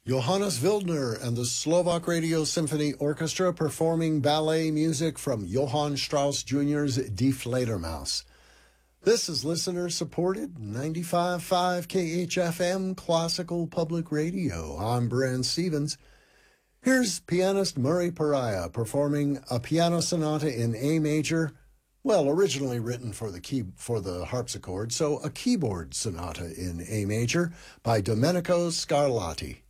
Johannes Wildner and the Slovak Radio Symphony Orchestra performing ballet music from Johann Strauss Jr.'s Die Fledermaus. This is listener-supported 95.5 KHFM Classical Public Radio. I'm Brent Stevens. Here's pianist Murray Pariah performing a piano sonata in A major, well, originally written for the harpsichord, so a keyboard sonata in A major by Domenico Scarlatti.